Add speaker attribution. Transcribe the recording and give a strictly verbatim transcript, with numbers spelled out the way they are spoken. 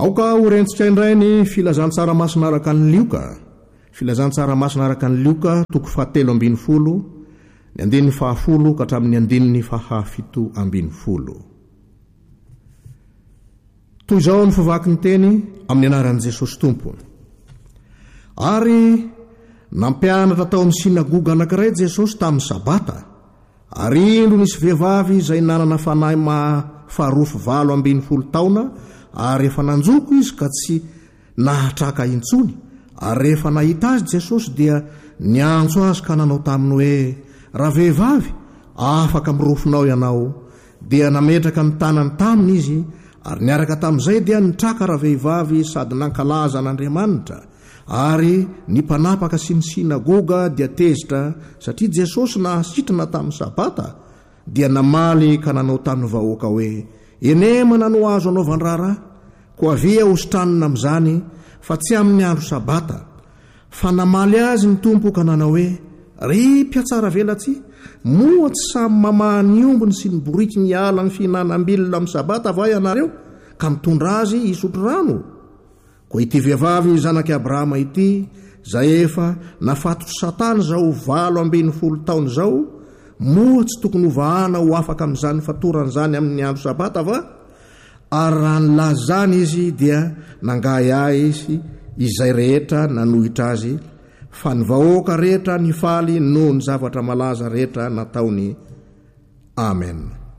Speaker 1: aoka horentsika indray ny filazantsaramasina araka ny lioka. Filazantsaramasina araka ny lioka toko fahatelo ambin'ny folo ny andininy fahafolo ka hatramin'ny andininy fahafito ambin'ny folo. Toy izao ny favaky ny teny amin'ny anaran'i Jesosy Tompo. Ary nampianatra tao amin'ny sinagoga anankiray Jesosy tamin'ny sabata, ary indro nisy vehivavy izay nanana fanahy mahafarofo valo ambin'ny folo taona, ary efa nanjoko izy ka tsy nahatraka intsony. Ary rehefa nahita azy Jesosy dia niantso azy ka nanao taminy hoe, raha vehivavy, afaka mirofonao ianao. Dia nametraka ny tanany taminy izy, ary niaraka tamin'izay dia nitraka raha vehivavy sady nankalaza an'Andriamanitra. Ary ny mpanapaka sy ny sinagoga dia tezitra satria Jesosy nahasitrana tamin'ny sabata, dia namaly ka nanao tamin'ny vahoaka hoe, enema no azo anaovan-draharaha, koa avia ositranina amin'izany fa tsy amin'ny andro sabata. Fa namaly azy ny tompo ka nanao hoe, ry mpiatsara velatsy, moa tsy samy mamaha ny ombony sy ny boriky ny ala ny fihinanam-bilona amin'ny sabata va ianareo ka mitondra azy isotro rano? Koa ity vehivavy zanaky Abrahama ity, zay efa nafatotra Satana zao valo ambin'ny folo taona zao, moa tsy tokony hovahana ho afaka amin'izany fatoran'izany amin'ny andro sabata va? Ary raha nilazany izy dia nangahiahy izy izay rehetra nanohitra azy, fa ny vahoaka rehetra nifaly noho ny zavatra malaza rehetra nataony. Amen.